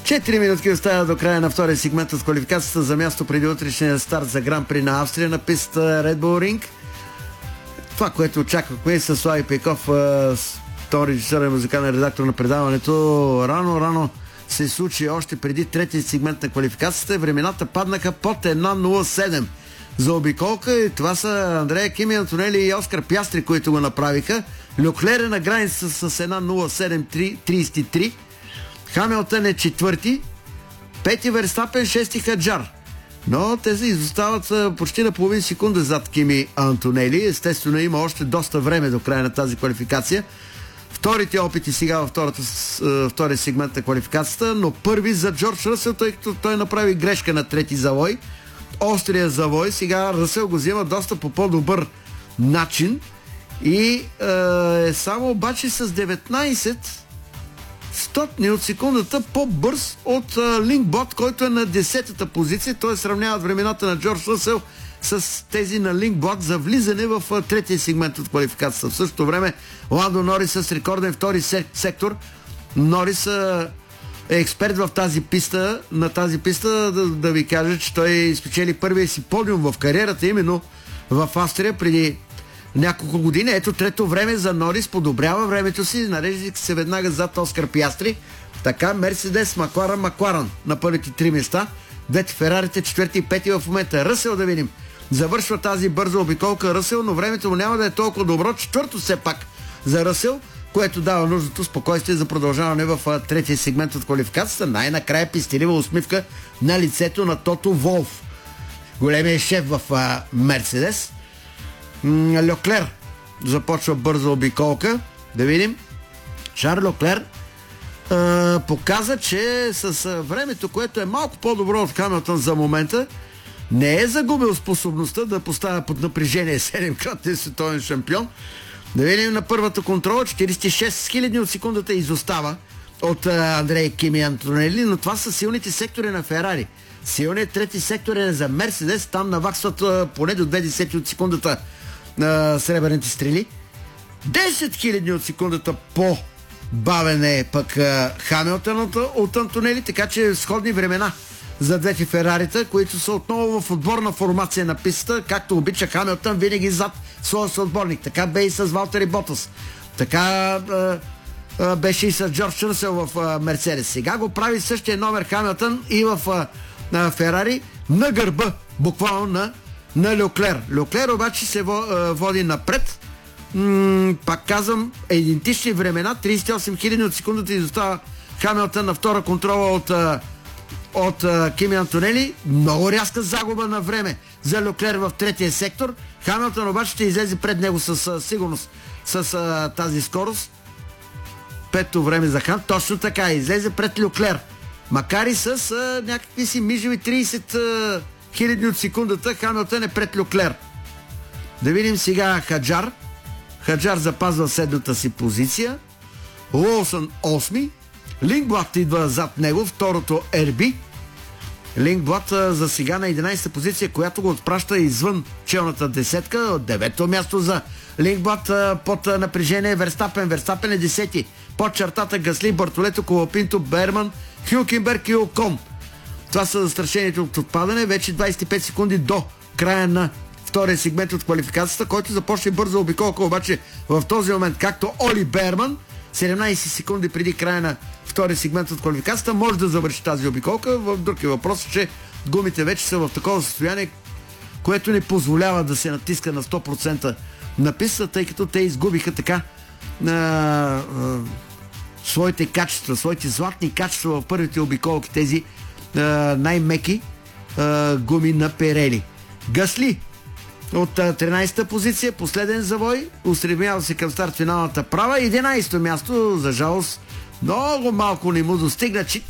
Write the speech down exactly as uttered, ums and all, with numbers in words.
Четири минутки остава до края на втория сегмент от квалификацията за място преди утрешния старт за Гран При на Австрия на пистата Red Bull Ring. Това, което очаквахме с Слави Пейков, втори режисьор и музикален редактор на предаването, рано-рано се случи още преди третия сегмент на квалификацията. Времената паднаха под една нула седем за обиколка и това са Андрея Кими, Антонели и Оскар Пястри, които го направиха. Леклер е на граница с една нула седем тридесет и три. Хамилтън е четвърти, пети Верстапен, шести Хаджар. Но те се изостават почти на половин секунда зад Кими Антонели. Естествено има още доста време до края на тази квалификация. Вторите опити сега във втората, втория сегмент на квалификацията, но първи за Джордж Ръсел, тъй като той направи грешка на трети завой. Острия завой, сега Ръсел го взема доста по по-добър начин и е само обаче с деветнайсет стотни от секундата по-бърз от Линкбот, който е на десетата позиция. Той сравняват времената на Джордж Ръсел с тези на Линкбот за влизане в третия сегмент от квалификацията. В същото време Ландо Норис с рекорден втори сектор. Норис е експерт в тази писта, на тази писта да, да ви кажа, че той спечели първия си подиум в кариерата, именно в Австрия преди няколко години. Ето трето време за Норис, подобрява времето си, нарежда се веднага зад Оскар Пястри. Така Мерседес, Макларен, Макларен на първите три места. Двете Ферарите, четвърти и пети в момента. Ръсел да видим. Завършва тази бърза обиколка Ръсел, но времето му няма да е толкова добро. Четвърто все пак за Ръсел, което дава нуждато спокойствие за продължаване в третия сегмент от квалификацията. Най-накрая пестелива усмивка на лицето на Тото Волф, големия шеф в Мерседес. Леклер започва бърза обиколка. Да видим. Шарл Леклер е, показа, че с времето, което е малко по-добро от Хамилтън за момента, не е загубил способността да поставя под напрежение седемкратен световен шампион. Да видим на първата контрола. четирийсет и шест хиляди от секундата изостава от Андрей Кими Антонели, но това са силните сектори на Ферари. Силният трети сектор е за Мерседес. Там наваксват поне до две десети от секундата на сребърните стрели. десет хиляди от секундата по-бавен е пък Хамилтън от, от Антонели, така че сходни времена за двете Ферарита, които са отново в отборна формация на пистата, както обича Хамилтън винаги зад своя съотборник. Така бе и с Валтери Ботас. Така а, а, беше и с Джордж Ръсел в а, Мерцедес. Сега го прави същия номер Хамилтън и в а, а, Ферари на гърба, буквално на, на Леклер. Леклер обаче се води напред. М- пак казвам, идентични времена. трийсет и осем хиляди от секундата изостава Хамилтън на втора контрола от от uh, Кими Антонели. Много рязка загуба на време за Леклер в третия сектор. Хамилтън обаче ще излезе пред него с uh, сигурност с uh, тази скорост. Пето време за Хам. Точно така, излезе пред Леклер. Макар и с uh, някакви си мижеви трийсет хиляди uh, от секундата, Хамилтън е пред Леклер. Да видим сега Хаджар. Хаджар запазва седмата си позиция. Лоусън осми. Линкблад идва зад него, второто Ер Би. Линкблад за сега на единайсета позиция, която го отпраща извън челната десетка. Девето място за Линкблад под напрежение Верстапен. Верстапен е десети. Под чертата Гасли, Бартолето, Колапинто, Берман, Хюлкенберг и Окон. Това са застрашението от отпадане. Вече двайсет и пет секунди до края на втория сегмент от квалификацията, който започне бърза обиколка, обаче в този момент, както Оли Берман, седемнайсет секунди преди края на втория сегмент от квалификацията, може да завърши тази обиколка. Друг е въпрос, че гумите вече са в такова състояние, което не позволява да се натиска на сто процента на пистата, тъй като те изгубиха така а, а, своите качества, своите златни качества в първите обиколки, тези а, най-меки а, гуми на Пирели. Гасли от тринайсета позиция, последен завой, устремява се към старт финалната права. единайсето място, за жалост, много малко не му достигна.